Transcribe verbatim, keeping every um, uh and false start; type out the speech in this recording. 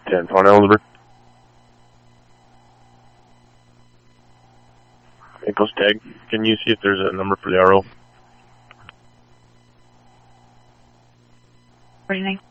ten twenty Elizabeth. Echoes tag. Can you see if there's a number for the R O? forty-nine.